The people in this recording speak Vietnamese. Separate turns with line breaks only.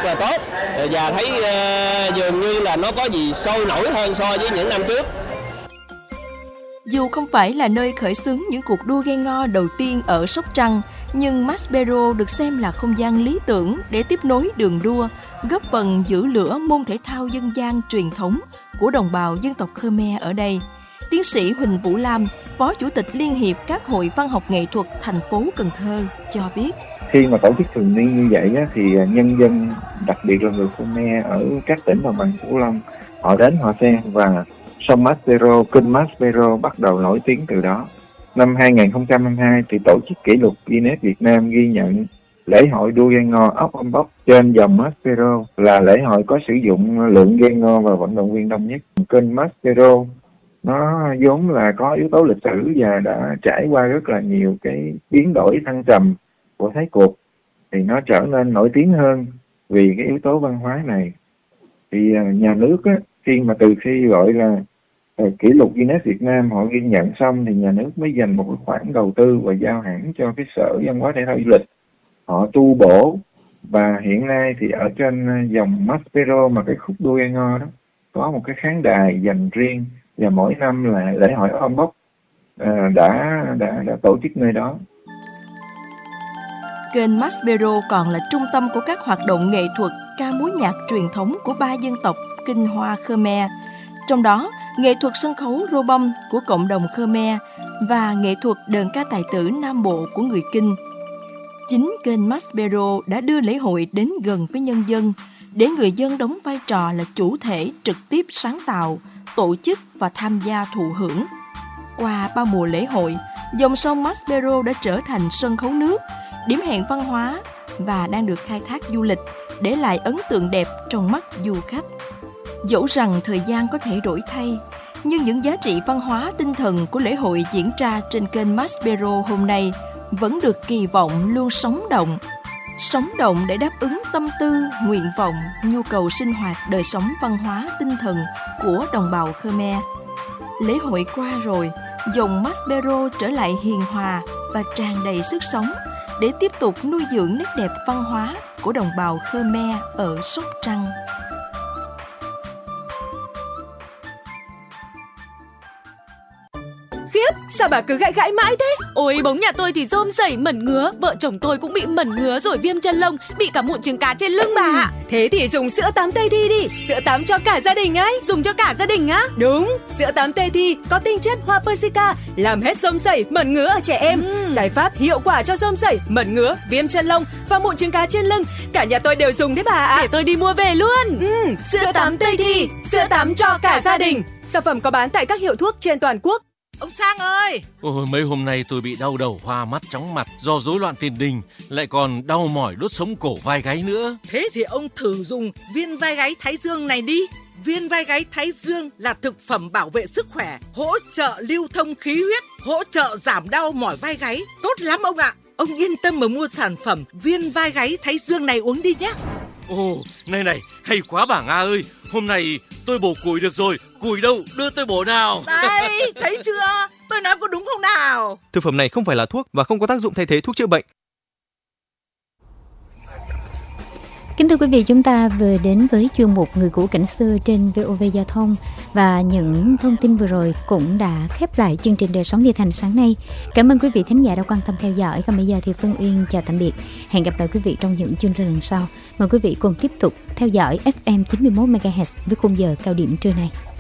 rất là tốt và thấy dường như là nó có gì sôi nổi hơn so với những năm trước.
Dù không phải là nơi khởi xướng những cuộc đua ghe ngò đầu tiên ở Sóc Trăng, nhưng Maspero được xem là không gian lý tưởng để tiếp nối đường đua, góp phần giữ lửa môn thể thao dân gian truyền thống của đồng bào dân tộc Khmer ở đây. Tiến sĩ Huỳnh Vũ Lam, Phó Chủ tịch Liên hiệp các hội văn học nghệ thuật thành phố Cần Thơ cho biết.
Khi mà tổ chức thường niên như vậy thì nhân dân, đặc biệt là người Khmer ở các tỉnh đồng bằng Cửu Long, họ đến họ xem và sông Maspero, kênh Maspero bắt đầu nổi tiếng từ đó. Năm 2022 thì tổ chức kỷ lục Guinness Việt Nam ghi nhận lễ hội đua ghe ngò ốc âm bốc trên dòng Maspero là lễ hội có sử dụng lượng ghe ngò và vận động viên đông nhất. Kênh Maspero nó vốn là có yếu tố lịch sử và đã trải qua rất là nhiều cái biến đổi thăng trầm của thế cuộc, thì nó trở nên nổi tiếng hơn vì cái yếu tố văn hóa này. Thì nhà nước á, từ khi gọi là kỷ lục Guinness Việt Nam họ ghi nhận xong thì nhà nước mới dành một khoản đầu tư và giao hẳn cho cái Sở Văn hóa Thể thao Du lịch họ tu bổ, và hiện nay thì ở trên dòng Maspero mà cái khúc đua ghe ngò đó có một cái khán đài dành riêng, và mỗi năm là lễ hội ôm bốc đã tổ chức nơi đó.
Kênh Maspero còn là trung tâm của các hoạt động nghệ thuật, ca múa nhạc truyền thống của 3 dân tộc Kinh Hoa Khmer, trong đó nghệ thuật sân khấu rô bông của cộng đồng Khmer và nghệ thuật đờn ca tài tử Nam Bộ của người Kinh. Chính kênh Maspero đã đưa lễ hội đến gần với nhân dân, để người dân đóng vai trò là chủ thể trực tiếp sáng tạo, tổ chức và tham gia thụ hưởng. Qua 3 mùa lễ hội, dòng sông Maspero đã trở thành sân khấu nước, điểm hẹn văn hóa và đang được khai thác du lịch, để lại ấn tượng đẹp trong mắt du khách. Dẫu rằng thời gian có thể đổi thay, nhưng những giá trị văn hóa tinh thần của lễ hội diễn ra trên kênh Maspero hôm nay vẫn được kỳ vọng luôn sống động để đáp ứng tâm tư, nguyện vọng, nhu cầu sinh hoạt đời sống văn hóa tinh thần của đồng bào Khmer. Lễ hội qua rồi, dòng Maspero trở lại hiền hòa và tràn đầy sức sống để tiếp tục nuôi dưỡng nét đẹp văn hóa của đồng bào Khmer ở Sóc Trăng.
Khiếp, sao bà cứ gãi mãi thế? Ôi, bóng nhà tôi thì rôm rẩy mẩn ngứa, vợ chồng tôi cũng bị mẩn ngứa rồi viêm chân lông, bị cả mụn trứng cá trên lưng bà ạ.
Thế thì dùng sữa tắm Tây Thi đi, sữa tắm cho cả gia đình ấy.
Dùng cho cả gia đình á?
Đúng, sữa tắm Tây Thi có tinh chất hoa Persica, làm hết rôm rẩy, mẩn ngứa ở trẻ em. Giải pháp hiệu quả cho rôm rẩy, mẩn ngứa, viêm chân lông và mụn trứng cá trên lưng. Cả nhà tôi đều dùng đấy bà ạ.
Để tôi đi mua về luôn.
Sữa tắm Tây Thi, sữa tắm cho cả gia đình. Sản phẩm có bán tại các hiệu thuốc trên toàn quốc.
Ông Sang ơi!
Ôi, mấy hôm nay tôi bị đau đầu, hoa mắt, chóng mặt do rối loạn tiền đình, lại còn đau mỏi đốt sống cổ vai gáy nữa.
Thế thì ông thử dùng viên vai gáy Thái Dương này đi. Viên vai gáy Thái Dương là thực phẩm bảo vệ sức khỏe, hỗ trợ lưu thông khí huyết, hỗ trợ giảm đau mỏi vai gáy. Tốt lắm ông ạ! Ông yên tâm mà mua sản phẩm viên vai gáy Thái Dương này uống đi nhé.
Ồ, này, hay quá bà Nga ơi! Hôm nay tôi bổ củi được rồi, củi đâu, đưa tôi bổ nào.
Đây, thấy chưa? Tôi nói có đúng không nào?
Thực phẩm này không phải là thuốc và không có tác dụng thay thế thuốc chữa bệnh.
Kính thưa quý vị, chúng ta vừa đến với chuyên mục Người cũ cảnh xưa trên VOV Giao thông, và những thông tin vừa rồi cũng đã khép lại chương trình Đời sống Địa Thành sáng nay. Cảm ơn quý vị thính giả đã quan tâm theo dõi. Còn bây giờ thì Phương Uyên chào tạm biệt. Hẹn gặp lại quý vị trong những chương trình lần sau. Mời quý vị cùng tiếp tục theo dõi FM 91 MHz với khung giờ cao điểm trưa nay.